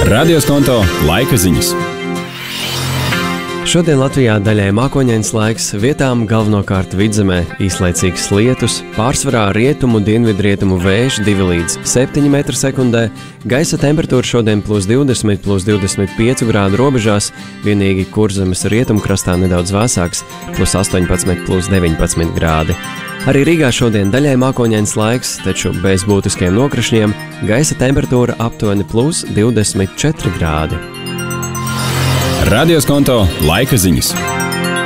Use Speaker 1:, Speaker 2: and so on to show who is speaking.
Speaker 1: Radioskonto laika ziņas.
Speaker 2: Šodien Latvijā daļai mākoņains laiks, vietām galvenokārt vidzemē īslaicīgs lietus, pārsvarā rietumu dienvidrietumu vējš 2 līdz 7 m/sekundē, gaisa temperatūra šodien +20, +25 grādu robežās, vienīgi Kurzemes rietumkrastā nedaudz vēsāks, +18, +19 grādi. Arī Rīgā šodien daļai mākoņains laiks, taču bez būtiskiem nokrišņiem, gaisa temperatūra aptuveni +24 grādi.
Speaker 1: Radioskonto laika ziņas.